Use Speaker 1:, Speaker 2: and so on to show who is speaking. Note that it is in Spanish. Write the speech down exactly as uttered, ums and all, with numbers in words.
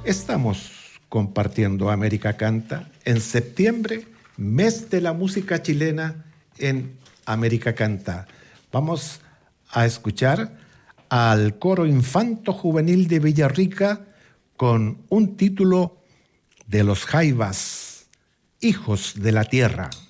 Speaker 1: Estamos compartiendo América Canta en septiembre, mes de la música chilena en América Canta. Vamos a escuchar al coro Infanto Juvenil de Villarrica con un título de los Jaivas, Hijos de la Tierra.